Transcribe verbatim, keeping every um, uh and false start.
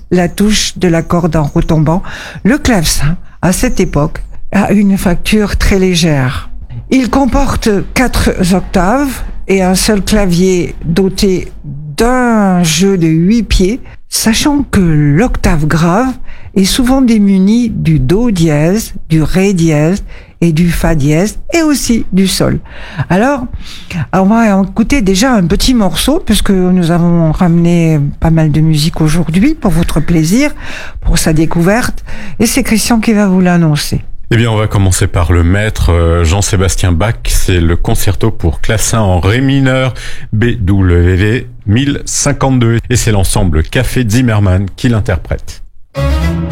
la touche de la corde en retombant. Le clavecin, à cette époque, a une facture très légère. Il comporte quatre octaves et un seul clavier doté d'un jeu de huit pieds, sachant que l'octave grave est souvent démunie du do dièse, du ré dièse et du fa dièse et aussi du sol. Alors, on va écouter déjà un petit morceau puisque nous avons ramené pas mal de musique aujourd'hui pour votre plaisir, pour sa découverte, et c'est Christian qui va vous l'annoncer. Eh bien, on va commencer par le maître Jean-Sébastien Bach. C'est le concerto pour clavecin en ré mineur B W V mille cinquante-deux et c'est l'ensemble Café Zimmermann qui l'interprète.